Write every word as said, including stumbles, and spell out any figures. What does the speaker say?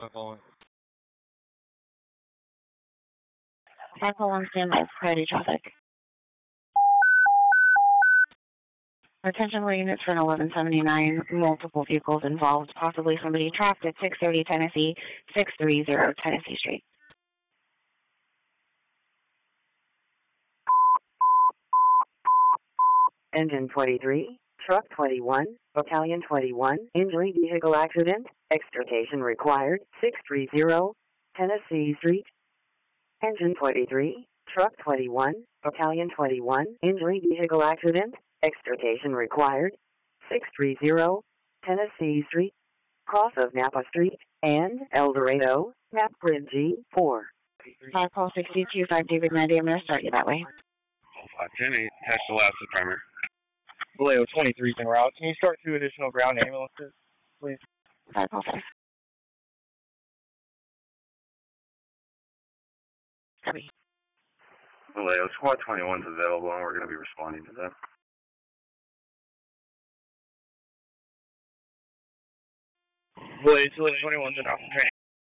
calling. five oh one standby, priority traffic. Attention, units for an eleven seventy-nine, multiple vehicles involved, possibly somebody trapped at six thirty Tennessee, six thirty Tennessee Street. Engine twenty-three, Truck twenty-one, Battalion twenty-one, injury vehicle accident, extrication required, six thirty Tennessee Street. Engine twenty-three, Truck twenty-one, Battalion twenty-one, injury vehicle accident, extrication required, six thirty Tennessee Street, cross of Napa Street, and El Dorado, map grid G four. five Paul sixty-two, five David ninety, I'm going to start you that way. five ten eight, attach the last to the primary. Vallejo twenty-three is en route. Can you start two additional ground ambulances, please? five Paul five. Copy. Vallejo, squad twenty-one is available, and we're going to be responding to that. Vallejo twenty-one is in off train.